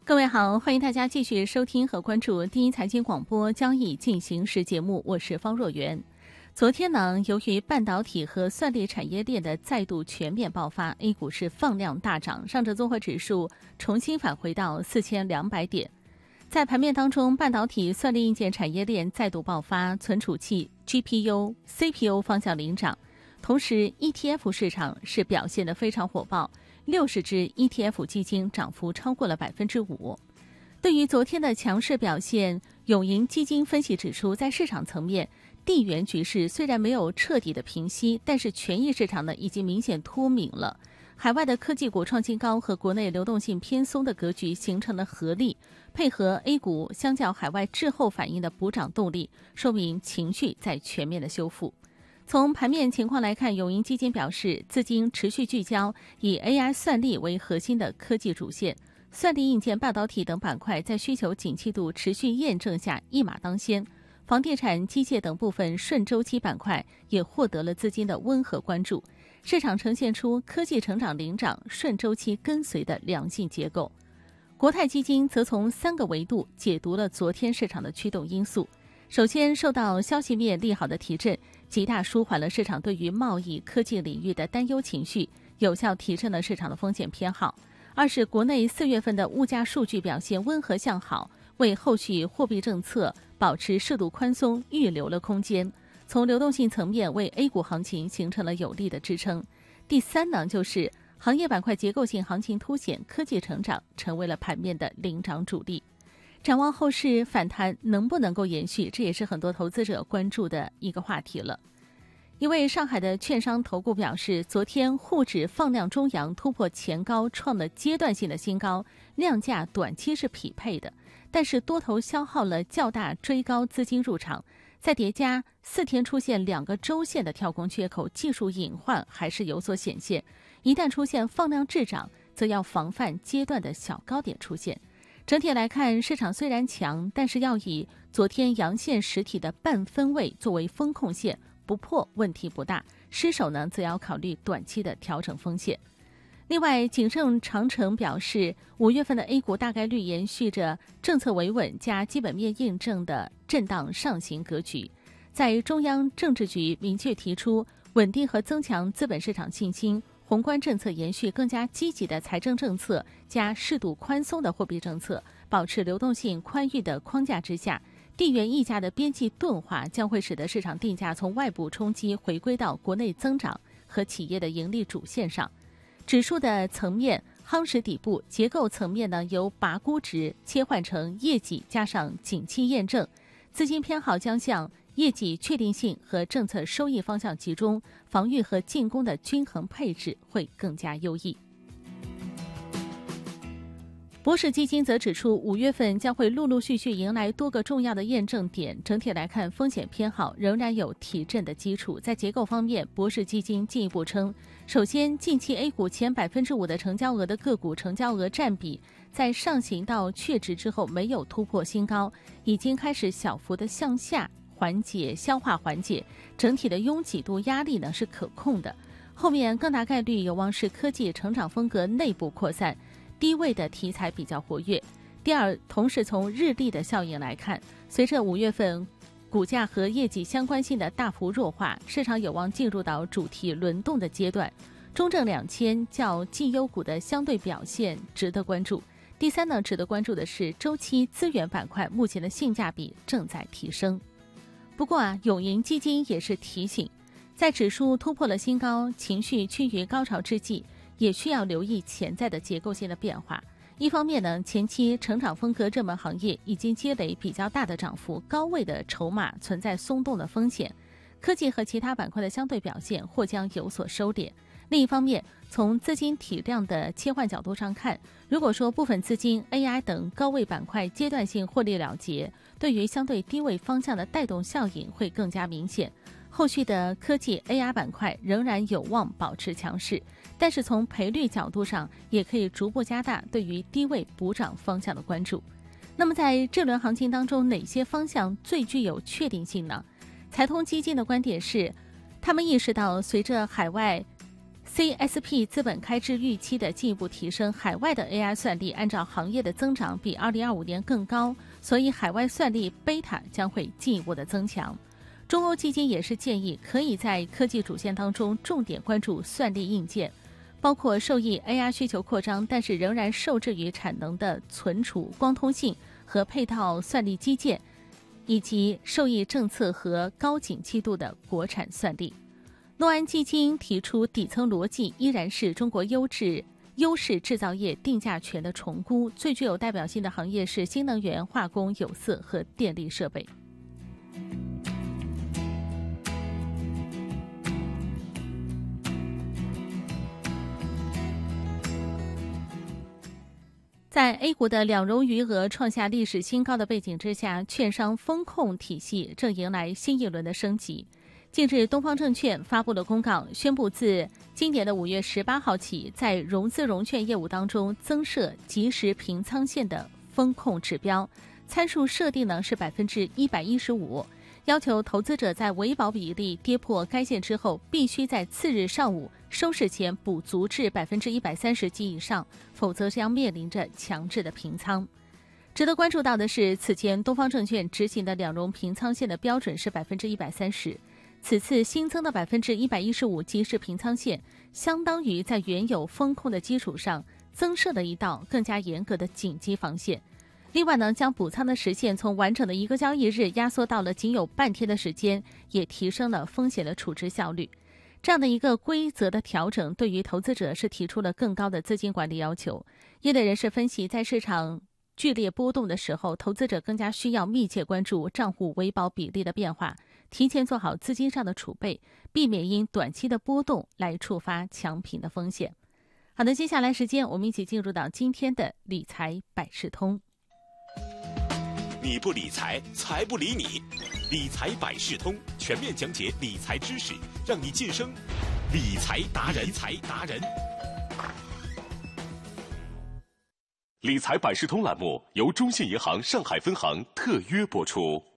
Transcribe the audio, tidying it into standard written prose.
各位好，欢迎大家继续收听和关注第一财经广播交易进行时节目，我是方若元。昨天呢，由于半导体和算力产业链的再度全面爆发 ，A 股是放量大涨，上证综合指数重新返回到4200点。在盘面当中，半导体、算力硬件产业链再度爆发，存储器、GPU、CPU 方向领涨。同时 ETF 市场是表现得非常火爆，60只 ETF 基金涨幅超过了 5%。 对于昨天的强势表现，永盈基金分析指出，在市场层面，地缘局势虽然没有彻底的平息，但是权益市场呢已经明显脱敏了。海外的科技股创新高和国内流动性偏松的格局形成了合力，配合 A 股相较海外滞后反应的补涨动力，说明情绪在全面的修复。从盘面情况来看，永盈基金表示，资金持续聚焦以 AI 算力为核心的科技主线，算力硬件、半导体等板块在需求景气度持续验证下一马当先，房地产、机械等部分顺周期板块也获得了资金的温和关注，市场呈现出科技成长领涨、顺周期跟随的良性结构。国泰基金则从3个维度解读了昨天市场的驱动因素。首先，受到消息面利好的提振，极大舒缓了市场对于贸易、科技领域的担忧情绪，有效提振了市场的风险偏好。二是国内4月份的物价数据表现温和向好，为后续货币政策保持适度宽松预留了空间，从流动性层面为 A 股行情形成了有力的支撑。第三呢，就是行业板块结构性行情凸显，科技成长成为了盘面的领涨主力。展望后市反弹能不能够延续，这也是很多投资者关注的一个话题了。一位上海的券商投顾表示，昨天沪指放量中阳突破前高，创了阶段性的新高，量价短期是匹配的，但是多头消耗了较大追高资金入场，再叠加4天出现2个周线的跳空缺口，技术隐患还是有所显现，一旦出现放量滞涨，则要防范阶段的小高点出现。整体来看，市场虽然强，但是要以昨天阳线实体的半分位作为风控线，不破问题不大，失守呢则要考虑短期的调整风险。另外，景盛长城表示，5月份的 A 股大概率延续着政策维稳加基本面印证的震荡上行格局。在中央政治局明确提出稳定和增强资本市场信心，宏观政策延续更加积极的财政政策加适度宽松的货币政策，保持流动性宽裕的框架之下，地缘溢价的边际钝化将会使得市场定价从外部冲击回归到国内增长和企业的盈利主线上。指数的层面夯实底部，结构层面呢由拔估值切换成业绩加上景气验证，资金偏好将向业绩确定性和政策收益方向集中，防御和进攻的均衡配置会更加优异。博时基金则指出，5月份将会陆陆续续迎来多个重要的验证点，整体来看风险偏好仍然有提振的基础。在结构方面，博时基金进一步称，首先近期 A 股前 5% 的成交额的个股成交额占比在上行到确值之后没有突破新高，已经开始小幅的向下消化缓解，整体的拥挤度压力呢是可控的。后面更大概率有望是科技成长风格内部扩散，低位的题材比较活跃。第二，同时从日历的效应来看，随着5月份股价和业绩相关性的大幅弱化，市场有望进入到主题轮动的阶段。中证2000较绩优股的相对表现值得关注。第三呢，值得关注的是周期资源板块目前的性价比正在提升。不过永盈基金也是提醒，在指数突破了新高，情绪趋于高潮之际，也需要留意潜在的结构性的变化。一方面呢，前期成长风格热门行业已经积累比较大的涨幅，高位的筹码存在松动的风险，科技和其他板块的相对表现或将有所收敛。另一方面，从资金体量的切换角度上看，如果说部分资金 AI 等高位板块阶段性获利了结，对于相对低位方向的带动效应会更加明显。后续的科技 AI 板块仍然有望保持强势，但是从赔率角度上也可以逐步加大对于低位补涨方向的关注。那么在这轮行情当中，哪些方向最具有确定性呢？财通基金的观点是，他们意识到随着海外 CSP 资本开支预期的进一步提升，海外的 AI 算力按照行业的增长比2025年更高，所以海外算力贝塔将会进一步的增强。中欧基金也是建议可以在科技主线当中重点关注算力硬件，包括受益 AI 需求扩张，但是仍然受制于产能的存储、光通信和配套算力基建，以及受益政策和高景气度的国产算力。诺安基金提出底层逻辑依然是中国优势制造业定价权的重估，最具有代表性的行业是新能源、化工、有色和电力设备。在 A 股的两融余额创下历史新高的背景之下，券商风控体系正迎来新一轮的升级。近日，东方证券发布了公告，宣布自今年的5月18号起，在融资融券业务当中增设即时平仓线的风控指标，参数设定呢是115%，要求投资者在维保比例跌破该线之后，必须在次日上午收市前补足至130%及以上，否则将面临着强制的平仓。值得关注到的是，此前东方证券执行的两融平仓线的标准是130%，此次新增的115%即时平仓线，相当于在原有风控的基础上增设了一道更加严格的紧急防线。另外呢，将补仓的时限从完整的1个交易日压缩到了仅有半天的时间，也提升了风险的处置效率。这样的一个规则的调整，对于投资者是提出了更高的资金管理要求。业内人士分析，在市场剧烈波动的时候，投资者更加需要密切关注账户维保比例的变化，提前做好资金上的储备，避免因短期的波动来触发强平的风险。好的，接下来时间我们一起进入到今天的理财百事通。 你不理财，财不理你。理财百事通，全面讲解理财知识，让你晋升理财达人。理财百事通栏目由中信银行上海分行特约播出。